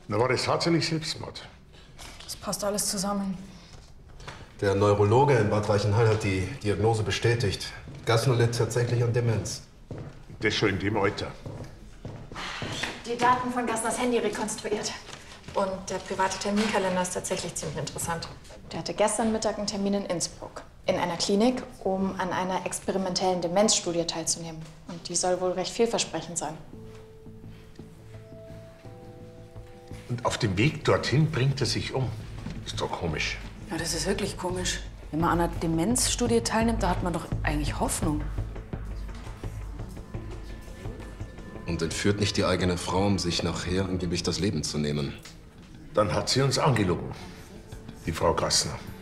Na, war das tatsächlich Selbstmord? Das passt alles zusammen. Der Neurologe in Bad Reichenhall hat die Diagnose bestätigt. Gassner litt tatsächlich an Demenz. Das schon in dem Alter. Die Daten von Gassners Handy rekonstruiert. Und der private Terminkalender ist tatsächlich ziemlich interessant. Der hatte gestern Mittag einen Termin in Innsbruck. In einer Klinik, um an einer experimentellen Demenzstudie teilzunehmen. Und die soll wohl recht vielversprechend sein. Und auf dem Weg dorthin bringt er sich um. Ist doch komisch. Ja, das ist wirklich komisch. Wenn man an einer Demenzstudie teilnimmt, da hat man doch eigentlich Hoffnung. Und entführt nicht die eigene Frau, um sich nachher angeblich das Leben zu nehmen. Dann hat sie uns angelogen, die Frau Gassner.